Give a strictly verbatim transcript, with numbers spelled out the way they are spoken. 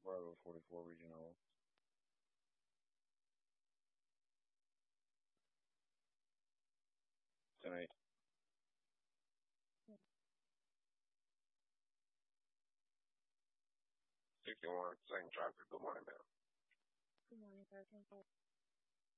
Bravo forty-four Regional. Tonight. sixty-one, second traffic. Good morning, ma'am.